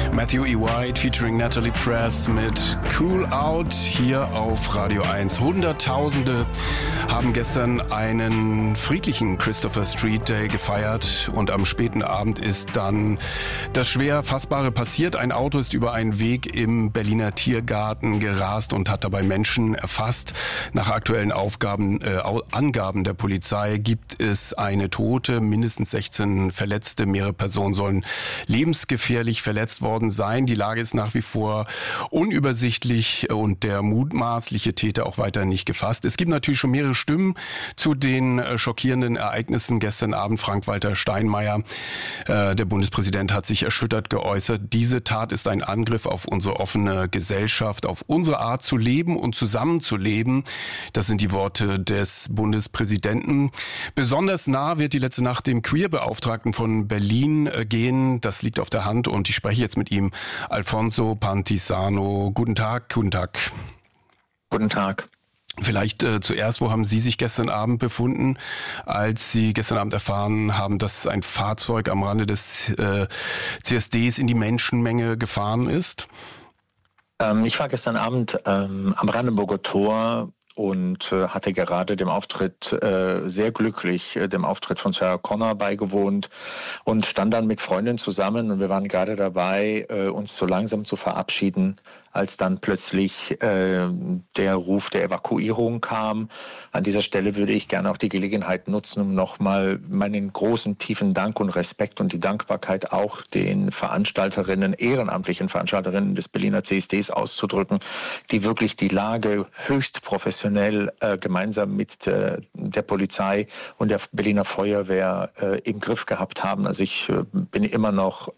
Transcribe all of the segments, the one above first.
Matthew E. White featuring Natalie Press mit Cool Out hier auf Radio 1. Hunderttausende haben gestern einen friedlichen Christopher Street Day gefeiert und am späten Abend ist dann das schwer Fassbare passiert. Ein Auto ist über einen Weg im Berliner Tiergarten gerast und hat dabei Menschen erfasst. Nach aktuellen Angaben der Polizei gibt es eine Tote, mindestens 16 Verletzte. Mehrere Personen sollen lebensgefährlich verletzt worden sein. Die Lage ist nach wie vor unübersichtlich und der mutmaßliche Täter auch weiter nicht gefasst. Es gibt natürlich schon mehrere Stimmen zu den schockierenden Ereignissen gestern Abend. Frank-Walter Steinmeier, der Bundespräsident, hat sich erschüttert geäußert. Diese Tat ist ein Angriff auf unsere offene Gesellschaft, auf unsere Art zu leben und zusammenzuleben. Das sind die Worte des Bundespräsidenten. Besonders nah wird die letzte Nacht dem Queerbeauftragten von Berlin gehen. Das liegt auf der Hand und ich spreche jetzt mit ihm. Alfonso Pantisano. Guten Tag. Guten Tag. Guten Tag. Vielleicht zuerst, wo haben Sie sich gestern Abend befunden, als Sie gestern Abend erfahren haben, dass ein Fahrzeug am Rande des CSDs in die Menschenmenge gefahren ist? Ich war gestern Abend am Brandenburger Tor und hatte gerade dem Auftritt sehr glücklich, dem Auftritt von Sarah Connor beigewohnt und stand dann mit Freundinnen zusammen und wir waren gerade dabei, uns so langsam zu verabschieden, als dann plötzlich der Ruf der Evakuierung kam. An dieser Stelle würde ich gerne auch die Gelegenheit nutzen, um nochmal meinen großen, tiefen Dank und Respekt und die Dankbarkeit auch den Veranstalterinnen, ehrenamtlichen Veranstalterinnen des Berliner CSDs auszudrücken, die wirklich die Lage höchst professionell gemeinsam mit der Polizei und der Berliner Feuerwehr im Griff gehabt haben. Also ich bin immer noch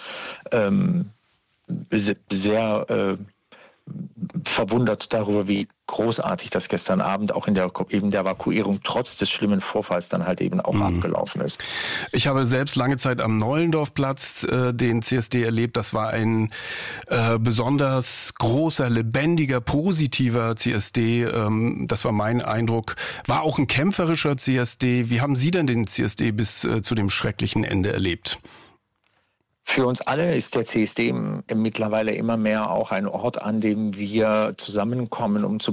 sehr verwundert darüber, wie großartig das gestern Abend auch in der Evakuierung trotz des schlimmen Vorfalls dann halt eben auch abgelaufen ist. Ich habe selbst lange Zeit am Nollendorfplatz den CSD erlebt. Das war ein besonders großer, lebendiger, positiver CSD. Das war mein Eindruck. War auch ein kämpferischer CSD. Wie haben Sie denn den CSD bis zu dem schrecklichen Ende erlebt? Für uns alle ist der CSD mittlerweile immer mehr auch ein Ort, an dem wir zusammenkommen, um zu